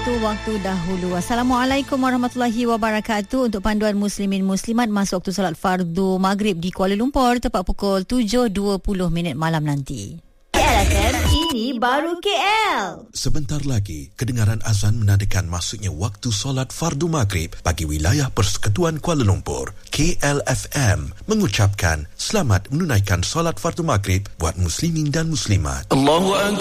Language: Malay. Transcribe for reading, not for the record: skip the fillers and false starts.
waktu dahulu. Assalamualaikum warahmatullahi wabarakatuh. Untuk panduan muslimin muslimat masuk waktu solat fardu maghrib di Kuala Lumpur tepat pukul 7.20 malam nanti. KLFM, ini baru KL. Sebentar lagi, kedengaran azan menandakan masuknya waktu solat fardu maghrib bagi wilayah Persekutuan Kuala Lumpur. KLFM mengucapkan selamat menunaikan solat fardu maghrib buat muslimin dan muslimat. Allahu Akbar.